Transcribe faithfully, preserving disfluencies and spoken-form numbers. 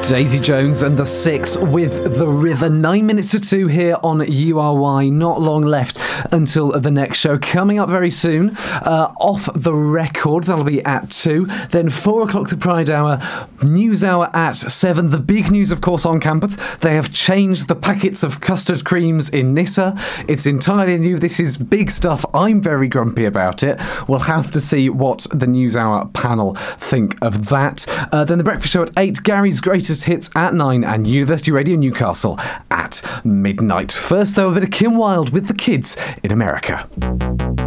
Daisy Jones and the Six with The River. Nine minutes to two here on U R Y. Not long left until the next show. Coming up very soon, uh, Off the Record. That'll be at two. Then four o'clock the Pride Hour. News Hour at seven. The big news, of course, on campus. They have changed the packets of custard creams in Nissa. It's entirely new. This is big stuff. I'm very grumpy about it. We'll have to see what the News Hour panel think of that. Uh, then the Breakfast Show at eight. Gary's Greatest Hits at nine, and University Radio Newcastle at midnight. First, though, a bit of Kim Wilde with The Kids in America.